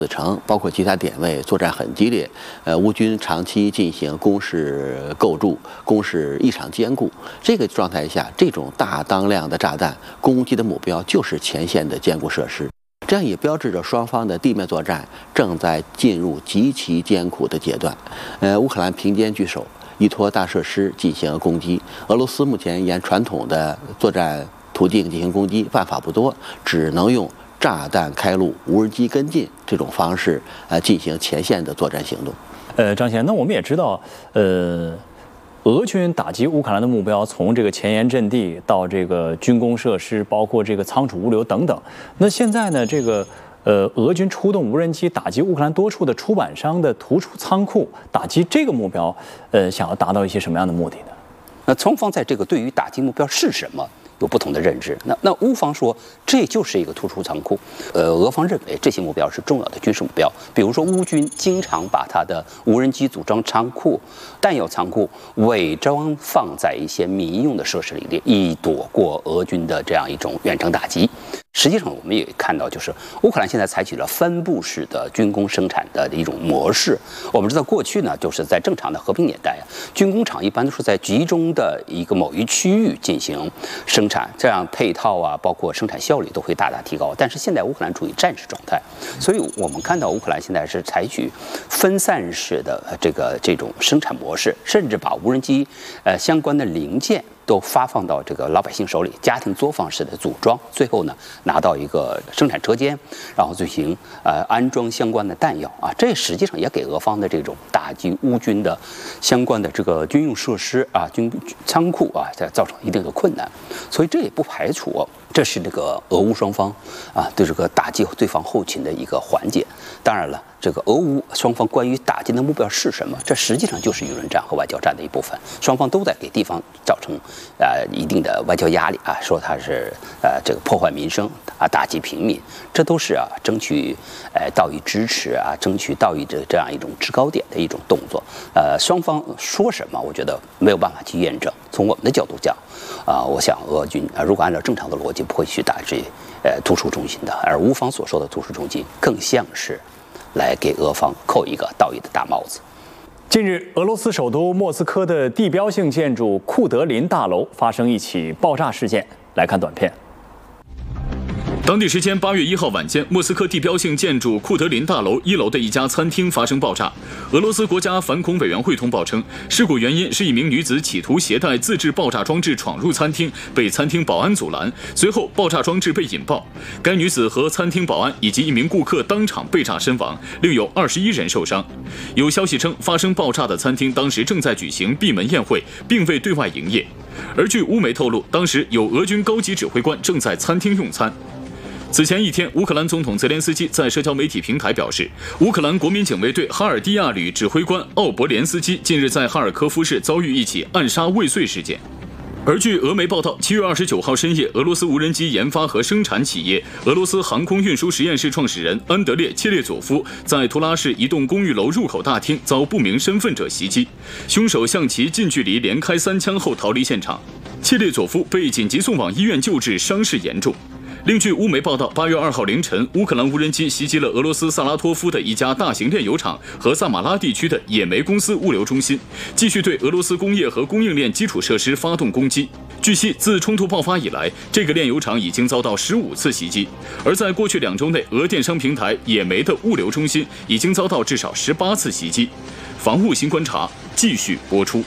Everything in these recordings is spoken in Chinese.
此城包括其他点位作战很激烈，乌军长期进行工事构筑，工事异常坚固。这个状态下，这种大当量的炸弹攻击的目标就是前线的坚固设施，这样也标志着双方的地面作战正在进入极其艰苦的阶段。乌克兰平坚据守，依托大设施进行攻击。俄罗斯目前沿传统的作战途径进行攻击，办法不多，只能用炸弹开路、无人机跟进这种方式进行前线的作战行动。 张先生，那我们也知道，俄军打击乌克兰的目标，从这个前沿阵地到这个军工设施，包括这个仓储物流等等。那现在呢，这个俄军出动无人机打击乌克兰多处的出版商的图书仓库，打击这个目标，想要达到一些什么样的目的呢？ 那双方在这个对于打击目标是什么有不同的认知。那乌方说这就是一个突出仓库，俄方认为这些目标是重要的军事目标。比如说乌军经常把他的无人机组装仓库、弹药仓库伪装放在一些民用的设施里，以躲过俄军的这样一种远程打击。实际上，我们也看到，就是乌克兰现在采取了分布式的军工生产的一种模式。我们知道，过去呢，就是在正常的和平年代军工厂一般都是在集中的一个某一区域进行生产，这样配套啊，包括生产效率都会大大提高。但是现在乌克兰处于战时状态，所以我们看到乌克兰现在是采取分散式的这种生产模式，甚至把无人机相关的零件都发放到这个老百姓手里，家庭作坊式的组装，最后呢拿到一个生产车间，然后进行安装相关的弹药啊，这实际上也给俄方的这种打击乌军的相关的这个军用设施啊、军仓库啊，造成一定的困难，所以这也不排除这是这个俄乌双方啊对这个打击对方后勤的一个缓解。当然了，这个俄乌双方关于打击的目标是什么，这实际上就是舆论战和外交战的一部分，双方都在给地方造成一定的外交压力啊，说它是这个破坏民生啊，打击平民，这都是争取道义支持啊，争取道义的这样一种制高点的一种动作。双方说什么，我觉得没有办法去验证。从我们的角度讲，我想俄军如果按照正常的逻辑，不会去打击突出中心的，而乌方所说的突出中心，更像是来给俄方扣一个道义的大帽子。 近日，俄罗斯首都莫斯科的地标性建筑库德林大楼发生一起爆炸事件。来看短片。 当地时间8月1号晚间，莫斯科地标性建筑库德林大楼1楼的一家餐厅发生爆炸。俄罗斯国家反恐委员会通报称，事故原因是一名女子企图携带自制爆炸装置闯入餐厅，被餐厅保安阻拦，随后爆炸装置被引爆。该女子和餐厅保安以及一名顾客当场被炸身亡，另有21人受伤。有消息称，发生爆炸的餐厅当时正在举行闭门宴会，并未对外营业。而据乌媒透露，当时有俄军高级指挥官正在餐厅用餐。此前一天，乌克兰总统泽连斯基在社交媒体平台表示，乌克兰国民警卫队哈尔迪亚旅指挥官奥博连斯基近日在哈尔科夫市遭遇一起暗杀未遂事件。而据俄媒报道，7月29号深夜，俄罗斯无人机研发和生产企业俄罗斯航空运输实验室创始人安德烈·切列佐夫在图拉市一栋公寓楼入口大厅遭不明身份者袭击，凶手向其近距离连开3枪后逃离现场。切列佐夫被紧急送往医院救治，伤势严重。另据乌媒报道，8月2号凌晨，乌克兰无人机袭击了俄罗斯萨拉托夫的一家大型炼油厂和萨马拉地区的野煤公司物流中心，继续对俄罗斯工业和供应链基础设施发动攻击。据悉，自冲突爆发以来，这个炼油厂已经遭到15次袭击，而在过去2周内，俄电商平台野煤的物流中心已经遭到至少18次袭击。防务新观察继续播出。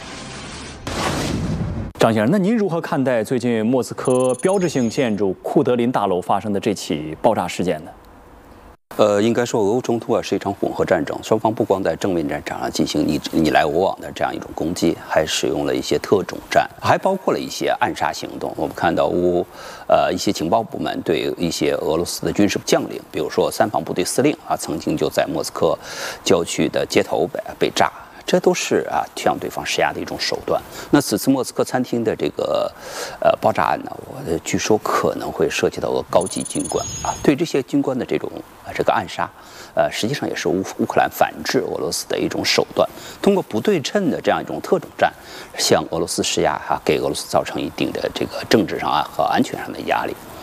张先生，那您如何看待最近莫斯科标志性建筑库德林大楼发生的这起爆炸事件呢？ 应该说俄乌冲突是一场混合战争，双方不光在正面战场上进行你来我往的这样一种攻击，还使用了一些特种战，还包括了一些暗杀行动。我们看到一些情报部门对一些俄罗斯的军事将领，比如说3防部队司令曾经就在莫斯科郊区的街头被炸。这都是向对方施压的一种手段。那此次莫斯科餐厅的这个爆炸案呢，据说可能会涉及到高级军官对这些军官的这种这个暗杀，实际上也是乌克兰反制俄罗斯的一种手段，通过不对称的这样一种特种战，向俄罗斯施压给俄罗斯造成一定的这个政治上和安全上的压力。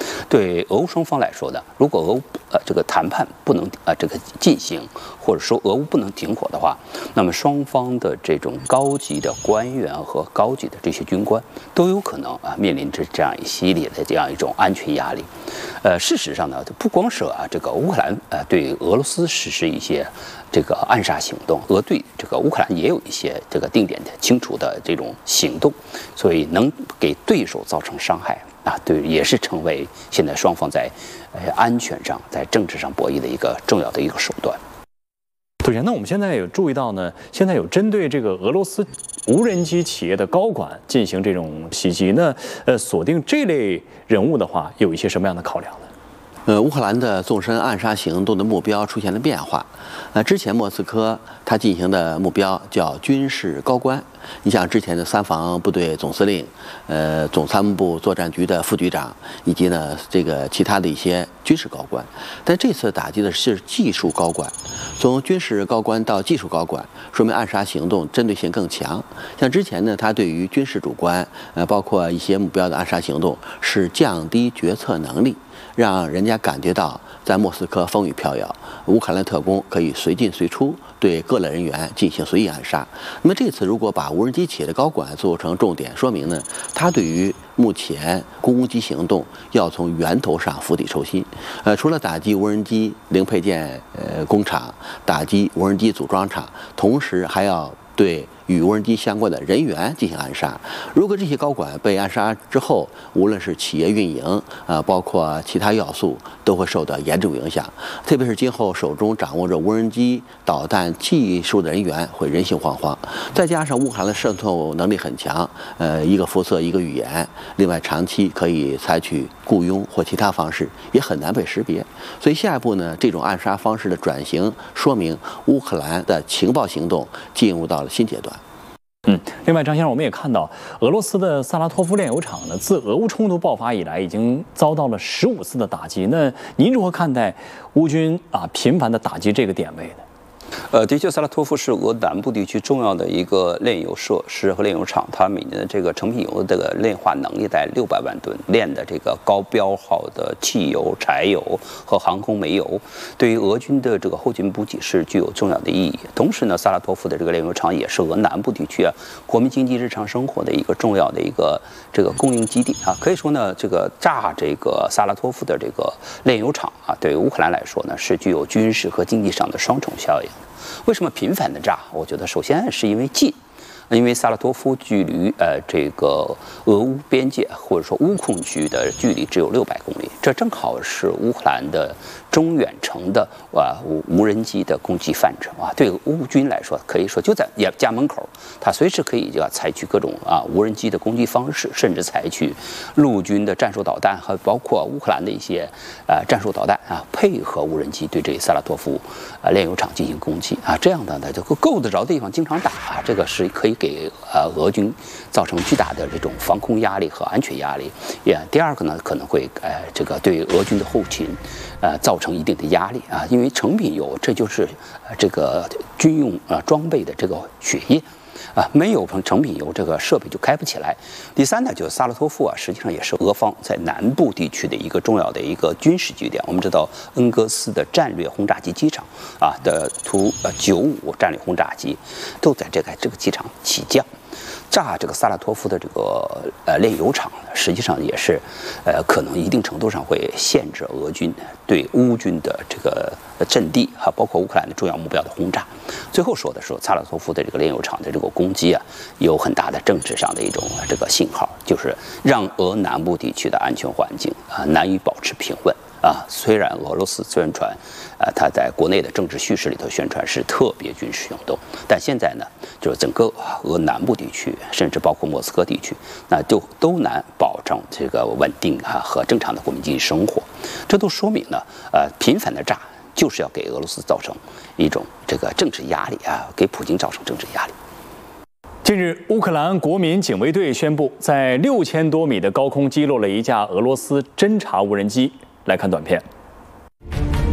对俄乌双方来说呢，如果俄乌这个谈判不能这个进行，或者说俄乌不能停火的话，那么双方的这种高级的官员和高级的这些军官都有可能面临着这样一系列的这样一种安全压力。事实上呢，不光是这个乌克兰对俄罗斯实施一些这个暗杀行动，对这个乌克兰也有一些这个定点的清楚的这种行动，所以能给对手造成伤害对，也是成为现在双方在安全上、在政治上博弈的一个重要的一个手段。 对呀，那我们现在有注意到呢，现在有针对这个俄罗斯无人机企业的高管进行这种袭击，那锁定这类人物的话，有一些什么样的考量呢？ 乌克兰的纵深暗杀行动的目标出现了变化。之前莫斯科它进行的目标叫军事高官，你像之前的三防部队总司令、总参谋部作战局的副局长，以及呢这个其他的一些军事高官。但这次打击的是技术高管，从军事高官到技术高管，说明暗杀行动针对性更强。像之前呢，他对于军事主官，包括一些目标的暗杀行动，是降低决策能力，让人家感觉到在莫斯科风雨飘摇，乌克兰特工可以随进随出，对各类人员进行随意暗杀。那么这次如果把无人机企业的高管做成重点，说明呢，他对于目前攻击行动要从源头上釜底抽薪。除了打击无人机零配件工厂，打击无人机组装厂，同时还要对与无人机相关的人员进行暗杀。如果这些高管被暗杀之后，无论是企业运营包括其他要素，都会受到严重影响。特别是今后手中掌握着无人机导弹技术的人员会人心惶惶。再加上乌克兰的渗透能力很强，一个肤色一个语言，另外长期可以采取雇佣或其他方式，也很难被识别。所以下一步呢，这种暗杀方式的转型，说明乌克兰的情报行动进入到了新阶段。 另外，张先生，我们也看到，俄罗斯的萨拉托夫炼油厂呢，自俄乌冲突爆发以来，已经遭到了15次的打击。那您如何看待乌军频繁的打击这个点位呢？ 的确，萨拉托夫是俄南部地区重要的一个炼油设施和炼油厂，它每年的这个成品油的这个炼化能力在600万吨，炼的这个高标号的汽油、柴油和航空煤油，对于俄军的这个后勤补给是具有重要的意义。同时呢，萨拉托夫的这个炼油厂也是俄南部地区国民经济日常生活的一个重要的一个这个供应基地可以说呢，这个炸这个萨拉托夫的这个炼油厂对于乌克兰来说呢，是具有军事和经济上的双重效应。为什么频繁的炸？我觉得首先是因为近，因为萨拉托夫距离这个俄乌边界或者说乌控区的距离只有600公里，这正好是乌克兰的中远程的无人机的攻击范畴对乌军来说，可以说就在家门口，他随时可以采取各种无人机的攻击方式，甚至采取陆军的战术导弹和包括乌克兰的一些战术导弹配合无人机对这萨拉托夫炼油厂进行攻击这样的呢，就够得着的地方经常打这个是可以给俄军造成巨大的这种防空压力和安全压力。第二个呢，可能会这个对俄军的后勤造成一定的压力因为成品油这就是这个军用装备的这个血液没有成品油，这个设备就开不起来。第三呢，就是萨拉托夫实际上也是俄方在南部地区的一个重要的一个军事据点。我们知道恩格斯的战略轰炸机机场的图95战略轰炸机都在这个机场起降。炸这个萨拉托夫的这个炼油厂，实际上也是可能一定程度上会限制俄军对乌军的这个阵地包括乌克兰的重要目标的轰炸。最后说的是萨拉托夫的这个炼油厂的这个攻击有很大的政治上的一种这个信号，就是让俄南部地区的安全环境难以保持平稳。虽然俄罗斯宣传，他在国内的政治叙事里头宣传是特别军事行动，但现在呢，就是整个俄南部地区，甚至包括莫斯科地区，那就都难保证这个稳定和正常的国民经济生活。这都说明呢，频繁的炸就是要给俄罗斯造成一种这个政治压力给普京造成政治压力。 近日，乌克兰国民警卫队宣布，在6000多米的高空击落了一架俄罗斯侦察无人机。来看短片。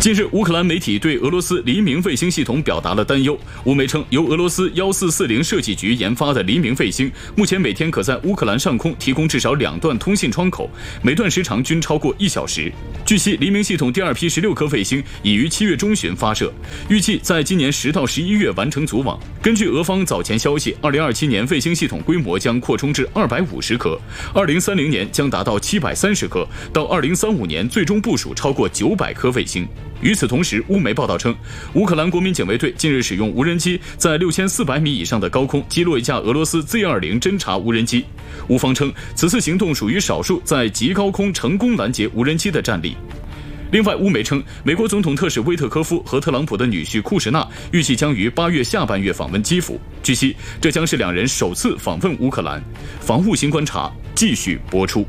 近日，乌克兰媒体对俄罗斯黎明卫星系统表达了担忧。乌媒称，由俄罗斯1440设计局研发的黎明卫星，目前每天可在乌克兰上空提供至少2段通信窗口，每段时长均超过1小时。据悉，黎明系统第2批16颗卫星已于7月中旬发射，预计在今年10到11月完成组网。根据俄方早前消息，2027年卫星系统规模将扩充至250颗，2030年将达到730颗，到2035年最终部署超过900颗卫星。与此同时，乌媒报道称，乌克兰国民警卫队近日使用无人机在6400米以上的高空击落一架俄罗斯 Z-20 侦察无人机。乌方称，此次行动属于少数在极高空成功拦截无人机的战例。另外，乌媒称，美国总统特使威特科夫和特朗普的女婿库什纳预计将于8月下半月访问基辅。据悉，这将是2人首次访问乌克兰。防务新观察继续播出。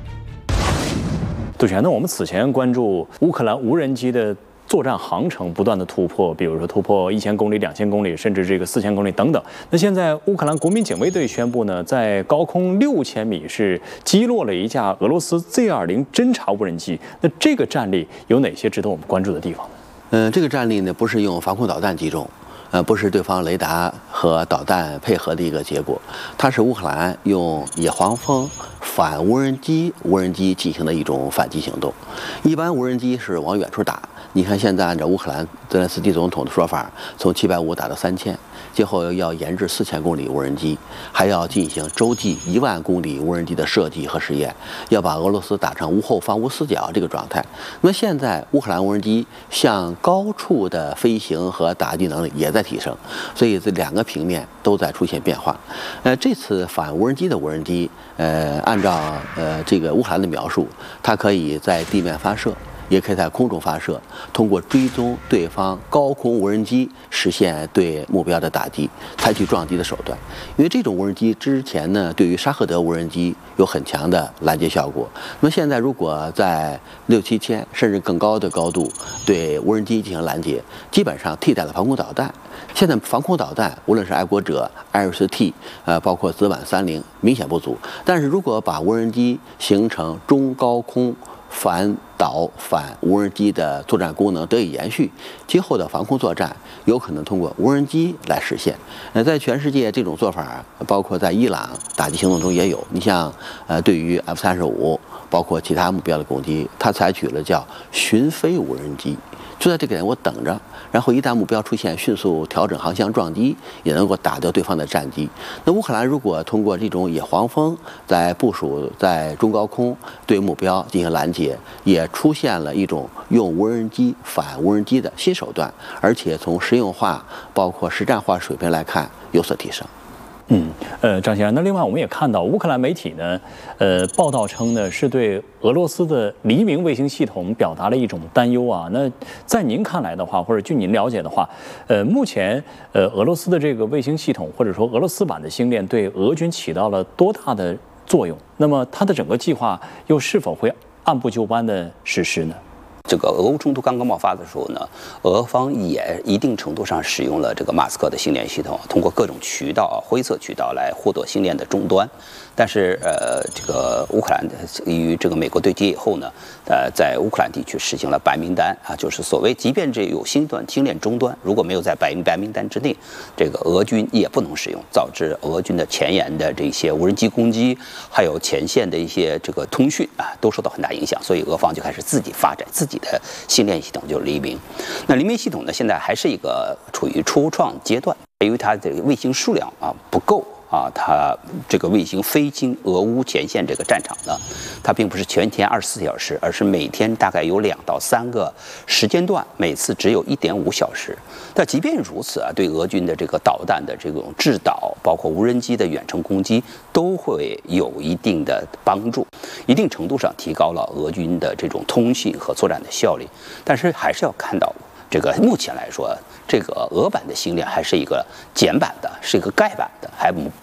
杜璇，那我们此前关注乌克兰无人机的作战航程不断的突破，比如说突破1000公里、2000公里，甚至这个4000公里等等。那现在乌克兰国民警卫队宣布呢，在高空6000米是击落了一架俄罗斯 Z-20 侦察无人机。那这个战例有哪些值得我们关注的地方呢？这个战例呢不是用防空导弹击中，不是对方雷达和导弹配合的一个结果，它是乌克兰用野黄蜂反无人机进行的一种反击行动。一般无人机是往远处打，你看现在按照乌克兰泽连斯基总统的说法，从750打到3000，今后要研制4000公里无人机，还要进行洲际1万公里无人机的设计和实验，要把俄罗斯打成无后方无死角这个状态。那么现在乌克兰无人机向高处的飞行和打击能力也在提升，所以这2个平面都在出现变化。这次反无人机的无人机，按照这个乌克兰的描述，它可以在地面发射，也可以在空中发射，通过追踪对方高空无人机实现对目标的打击，采取撞击的手段。因为这种无人机之前呢，对于沙赫德无人机有很强的拦截效果。那么现在如果在6、7千甚至更高的高度对无人机进行拦截，基本上替代了防空导弹。现在防空导弹无论是爱国者、艾瑞斯 T， 包括紫菀30，明显不足。但是如果把无人机形成中高空反导反无人机的作战功能得以延续，今后的防空作战有可能通过无人机来实现。在全世界这种做法，包括在伊朗打击行动中也有。你像对于 F-35，包括其他目标的攻击，它采取了叫巡飞无人机，就在这个点我等着，然后一旦目标出现，迅速调整航向撞击，也能够打掉对方的战机。那乌克兰如果通过这种野黄蜂在部署在中高空对目标进行拦截，也出现了一种用无人机反无人机的新手段，而且从实用化包括实战化水平来看有所提升。 张先生，那另外我们也看到乌克兰媒体呢，报道称呢是对俄罗斯的黎明卫星系统表达了一种担忧啊。那在您看来的话，或者据您了解的话，目前俄罗斯的这个卫星系统或者说俄罗斯版的星链对俄军起到了多大的作用？那么它的整个计划又是否会按部就班的实施呢？ 这个俄乌冲突刚刚爆发的时候呢，俄方也一定程度上使用了这个马斯克的星链系统，通过各种渠道、灰色渠道来获得星链的终端。但是这个乌克兰与这个美国对接以后呢，在乌克兰地区实行了白名单啊，就是所谓即便这有星链终端，如果没有在白名单之内，这个俄军也不能使用，导致俄军的前沿的这些无人机攻击，还有前线的一些这个通讯啊，都受到很大影响。所以俄方就开始自己发展自己的星链系统，就是黎明。那黎明系统呢，现在还是一个处于初创阶段，由于它的卫星数量不够。它这个卫星飞经俄乌前线这个战场呢，它并不是全天24小时，而是每天大概有2到3个时间段，每次只有1.5小时。但即便如此对俄军的这个导弹的这种制导，包括无人机的远程攻击，都会有一定的帮助，一定程度上提高了俄军的这种通信和作战的效率。但是还是要看到。这个目前来说，这个俄版的星链还是一个简版的，是一个盖版的，还不能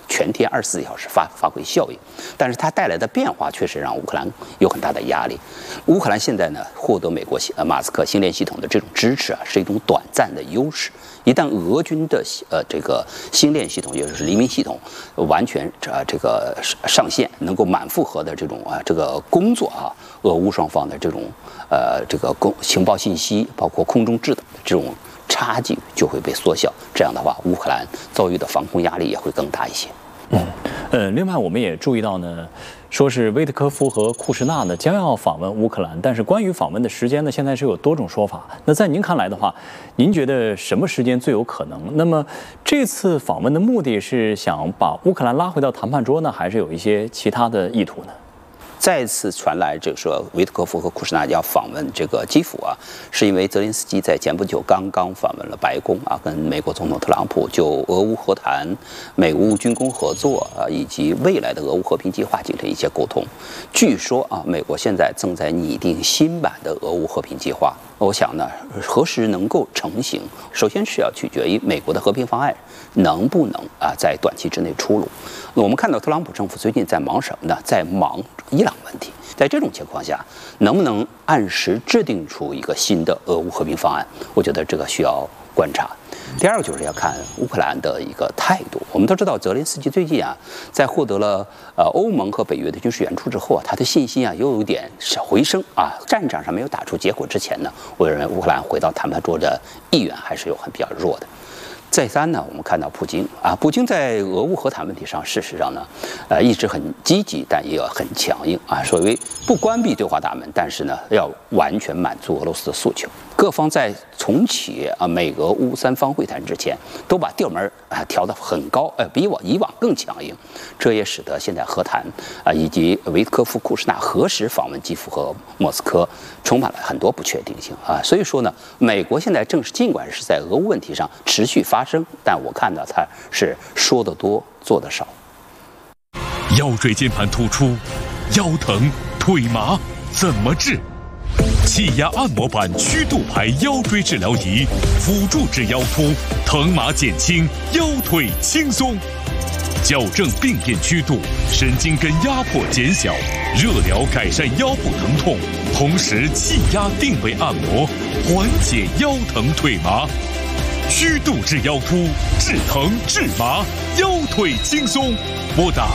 全天24小时发挥效应，但是它带来的变化确实让乌克兰有很大的压力。乌克兰现在呢获得美国马斯克星链系统的这种支持啊，是一种短暂的优势。一旦俄军的这个星链系统，也就是黎明系统，完全这个上线，能够满负荷的这种这个工作啊，俄乌双方的这种这个情报信息，包括空中制导的这种差距就会被缩小。这样的话，乌克兰遭遇的防空压力也会更大一些。 另外我们也注意到呢，说是威特科夫和库什纳呢将要访问乌克兰，但是关于访问的时间呢，现在是有多种说法。那在您看来的话，您觉得什么时间最有可能？那么这次访问的目的是想把乌克兰拉回到谈判桌呢，还是有一些其他的意图呢？ 再次传来这个说维特科夫和库什纳要访问这个基辅啊，是因为泽连斯基在前不久刚刚访问了白宫啊，跟美国总统特朗普就俄乌和谈、美乌军工合作啊，以及未来的俄乌和平计划进行一些沟通。据说啊，美国现在正在拟定新版的俄乌和平计划。我想呢，何时能够成型，首先是要取决于美国的和平方案能不能在短期之内出炉。我们看到特朗普政府最近在忙什么呢？在忙伊朗问题。在这种情况下，能不能按时制定出一个新的俄乌和平方案？我觉得这个需要观察。第二个就是要看乌克兰的一个态度。我们都知道，泽连斯基最近在获得了欧盟和北约的军事援助之后他的信心又有点回升啊。战场上没有打出结果之前呢，我认为乌克兰回到谈判桌的意愿还是比较弱的。再三呢，我们看到普京在俄乌和谈问题上，事实上呢，一直很积极，但也很强硬啊。所谓不关闭对话大门，但是呢，要完全满足俄罗斯的诉求。各方在重启美俄乌三方会谈之前，都把调门调得很高，比以往更强硬。这也使得现在和谈以及维特科夫、库什纳何时访问基辅和莫斯科，充满了很多不确定性啊。所以说呢，美国现在尽管是在俄乌问题上持续发生，但我看到它是说得多，做得少。 腰椎间盘突出、腰疼、腿麻怎么治？气压按摩板曲度牌腰椎治疗仪，辅助治腰突，疼麻减轻，腰腿轻松，矫正病变曲度，神经根压迫减小，热疗改善腰部疼痛，同时气压定位按摩，缓解腰疼腿麻。曲度治腰突，治疼治麻，腰腿轻松。拨打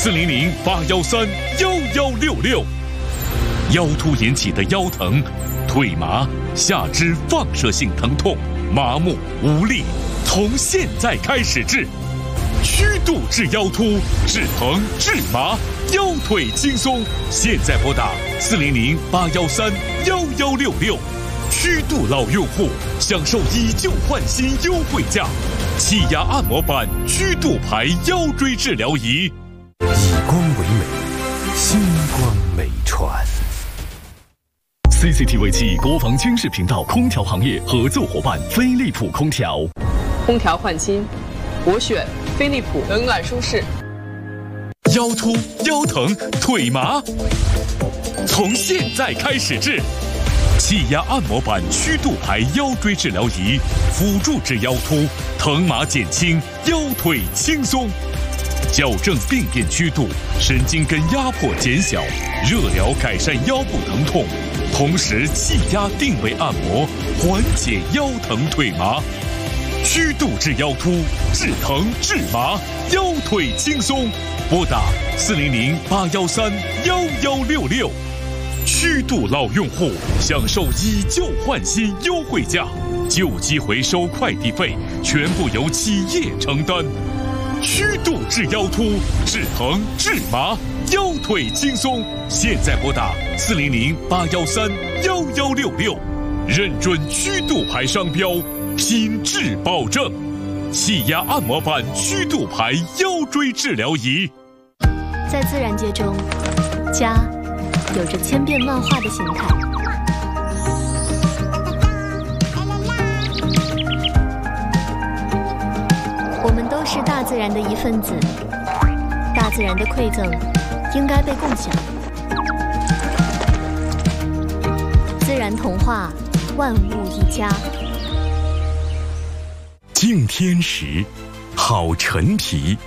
400-813-1166。腰突引起的腰疼、腿麻、下肢放射性疼痛、麻木、无力，从现在开始治。曲度治腰突，治疼治麻，腰腿轻松。现在拨打400-813-1166。曲度老用户享受以旧换新优惠价，气压按摩板曲度牌腰椎治疗仪。 以光为美，星光美传。 CCTV 7国防军事频道空调行业合作伙伴飞利浦空调。 空调换新，我选飞利浦，冷暖舒适。 腰突、腰疼、腿麻，从现在开始治。气压按摩板曲度牌腰椎治疗仪，辅助治腰突，疼麻减轻，腰腿轻松。矫正病变曲度，神经根压迫减小，热疗改善腰部疼痛，同时气压定位按摩，缓解腰疼腿麻。曲度治腰突，治疼治麻，腰腿轻松。拨打400-813-1166。曲度老用户享受以旧换新优惠价，旧机回收快递费全部由企业承担。曲度治腰突，治疼治麻，腰腿轻松。现在拨打400-813-1166，认准曲度牌商标，品质保证。气压按摩板曲度牌腰椎治疗仪。 在自然界中，家有着千变万化的形态。我们都是大自然的一份子，大自然的馈赠应该被共享。自然童话，万物一家。 敬天时，好陈皮，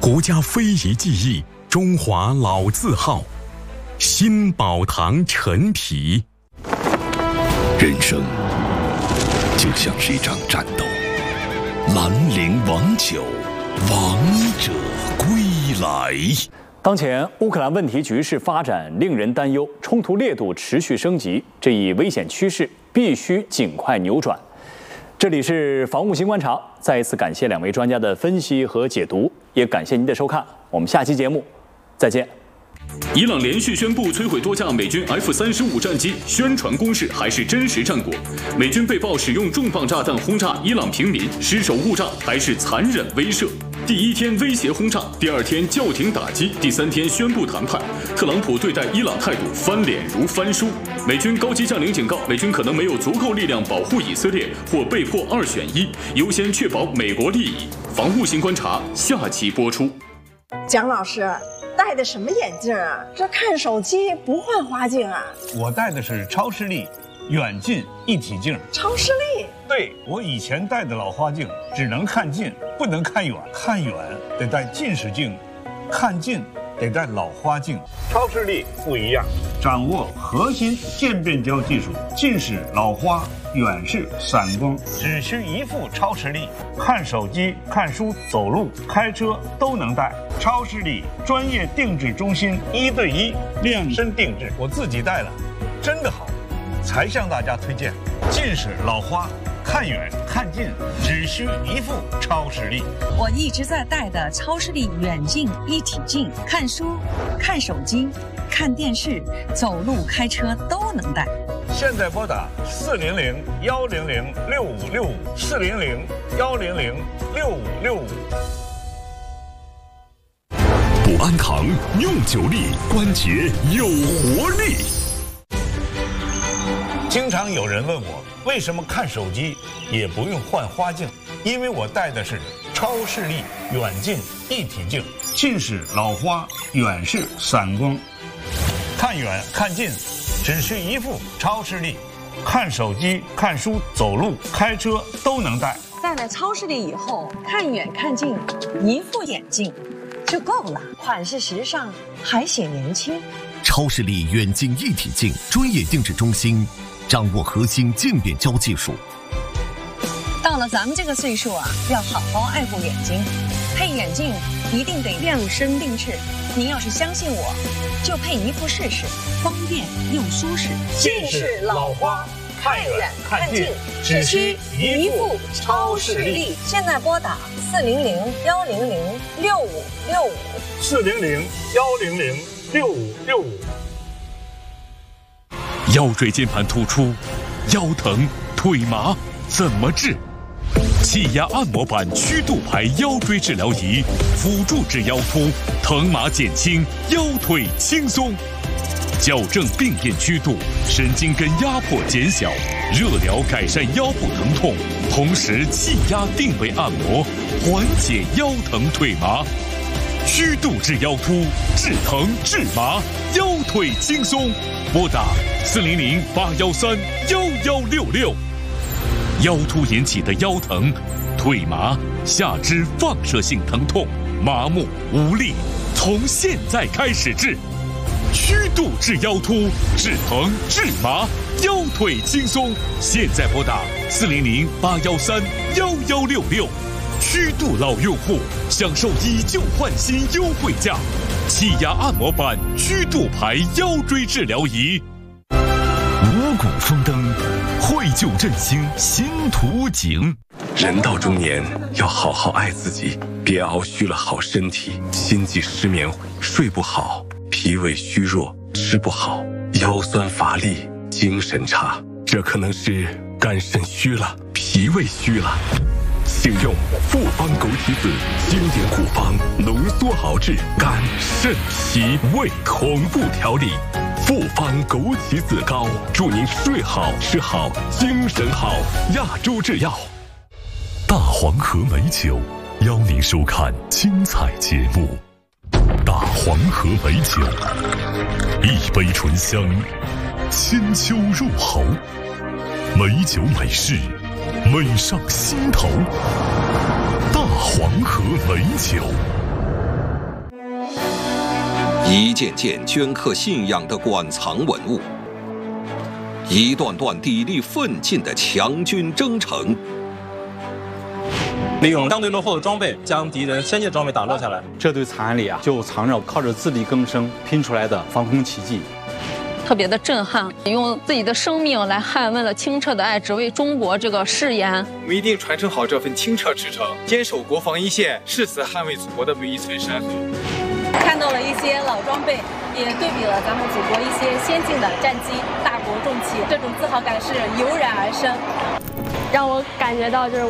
国家非遗技艺，中华老字号，新宝堂陈皮。 人生就像是一场战斗，兰陵王酒，王者归来。 当前乌克兰问题局势发展令人担忧，冲突烈度持续升级，这一危险趋势必须尽快扭转。这里是防务新观察，再一次感谢2位专家的分析和解读，也感谢您的收看，我们下期节目再见。 伊朗连续宣布摧毁多架美军 F-35战机，宣传攻势还是真实战果？美军被曝使用重磅炸弹轰炸伊朗平民，失手误炸还是残忍威慑？第1天威胁轰炸，第2天叫停打击，第3天宣布谈判。特朗普对待伊朗态度翻脸如翻书。美军高级将领警告，美军可能没有足够力量保护以色列，或被迫2选1，优先确保美国利益。防务新观察下期播出。 蒋老师戴的什么眼镜啊？这看手机不换花镜啊？ 我戴的是超视力远近一体镜。 超视力？ 对，我以前戴的老花镜只能看近，不能看远，看远得戴近视镜，看近得戴老花镜。超视力不一样，掌握核心渐变焦技术，近视、老花、远视、散光，只需一副超视力，看手机、看书、走路、开车都能戴。超视力专业定制中心，1对1量身定制，我自己戴了，真的好，才向大家推荐。近视、老花，看远看近只需一副超视力。 我一直在戴的超视力远近一体镜，看书、看手机、看电视、走路、开车都能戴。 现在拨打400-100-6565，400-100-6565。 补安堂用久力，关节有活力。 经常有人问我，为什么看手机也不用换花镜？因为我戴的是超视力远近一体镜，近视、老花、远视、散光，看远看近只需一副超视力，看手机、看书、走路、开车都能戴。 戴了超视力以后，看远看近一副眼镜就够了，款式时尚还显年轻。 超视力远近一体镜专业定制中心，掌握核心渐变焦技术。 到了咱们这个岁数啊，要好好爱护眼睛，配眼镜一定得量身定制。您要是相信我，就配一副试试，方便又舒适。 近视、老花，看远看近只需一副超视力。 现在拨打 400-100-6565，400-100-6565。 腰椎间盘突出、腰疼、腿麻怎么治？气压按摩板曲度牌腰椎治疗仪，辅助治腰突，疼麻减轻，腰腿轻松，矫正病变曲度，神经根压迫减小，热疗改善腰部疼痛，同时气压定位按摩，缓解腰疼腿麻。曲度治腰突，治疼治麻，腰腿轻松。拨打400-813-1166。腰突引起的腰疼、腿麻、下肢放射性疼痛、麻木、无力，从现在开始治。曲度治腰突，治疼治麻，腰腿轻松。现在拨打400-813-1166。曲度老用户享受以旧换新优惠价，气压按摩板曲度牌腰椎治疗仪。 五谷丰登，绘就振兴新图景。 人到中年，要好好爱自己，别熬虚了好身体，心悸失眠，睡不好，脾胃虚弱，吃不好，腰酸乏力，精神差，这可能是肝肾虚了，脾胃虚了。请用复方枸杞子经典古方浓缩熬制肝肾脾胃同步调理，复方枸杞子膏，祝您睡好吃好精神好。亚洲制药。 大黄河美酒邀您收看精彩节目。大黄河美酒，一杯醇香，千秋入喉，美酒美事，美上心头。大黄河美酒。 一件件镌刻信仰的馆藏文物，一段段砥砺奋进的强军征程。 利用相对落后的装备，将敌人先进装备打落下来。 这堆残骸里啊，就藏着靠着自力更生拼出来的防空奇迹。 特别的震撼，用自己的生命来捍卫了清澈的爱，只为中国这个誓言。 我们一定传承好这份清澈赤诚，坚守国防一线，誓死捍卫祖国的每一寸山河。 看到了一些老装备，也对比了咱们祖国一些先进的战机，大国重器，这种自豪感是油然而生， 让我感觉到就是